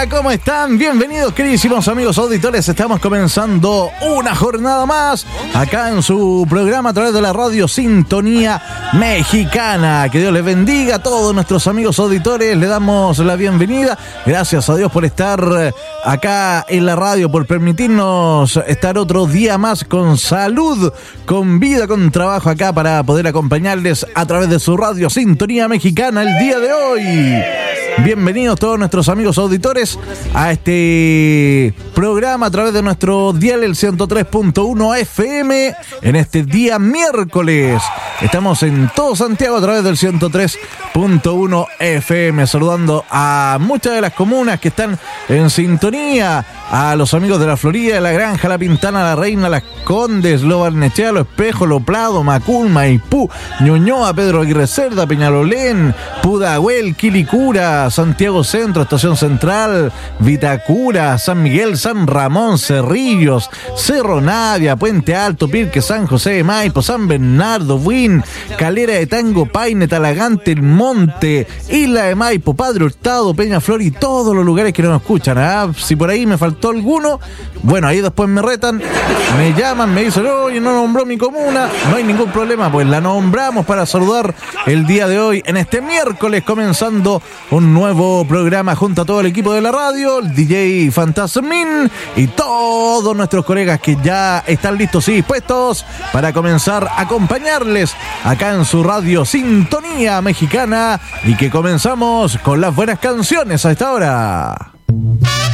Hola, ¿cómo están? Bienvenidos, queridísimos amigos auditores. Estamos comenzando una jornada más acá en su programa a través de la radio Sintonía Mexicana. Que Dios les bendiga a todos nuestros amigos auditores. Le damos la bienvenida. Gracias a Dios por estar acá en la radio, por permitirnos estar otro día más con salud, con vida, con trabajo acá para poder acompañarles a través de su radio Sintonía Mexicana el día de hoy. Bienvenidos todos nuestros amigos auditores a este programa a través de nuestro dial, el 103.1 FM, en este día miércoles. Estamos en todo Santiago a través del 103.1 FM, saludando a muchas de las comunas que están en sintonía, a los amigos de la Florida, de La Granja, La Pintana, La Reina, Las Condes, Lo Barnechea, Lo Espejo, Lo Prado, Macul, Maipú, Ñuñoa, Pedro Aguirre Cerda, Peñalolén, Pudahuel, Quilicura, Santiago Centro, Estación Central, Vitacura, San Miguel, San Ramón, Cerrillos, Cerro Navia, Puente Alto, Pirque, San José de Maipo, San Bernardo, Buin, Calera de Tango, Paine, Talagante, El Monte, Isla de Maipo, Padre Hurtado, Peñaflor y todos los lugares que nos escuchan. Si por ahí me faltó alguno, bueno, ahí después me retan, me llaman, me dicen, oye, no nombró mi comuna. No hay ningún problema, pues la nombramos para saludar el día de hoy, en este miércoles, comenzando un nuevo programa junto a todo el equipo de la radio, el DJ Fantasmin y todos nuestros colegas que ya están listos y dispuestos para comenzar a acompañarles acá en su radio Sintonía Mexicana, y que comenzamos con las buenas canciones a esta hora.